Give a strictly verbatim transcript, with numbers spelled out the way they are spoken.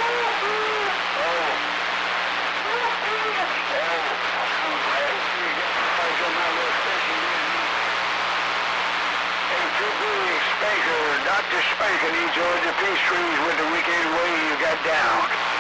Doctor Spanker needs all the peace trees with the wicked way you got down.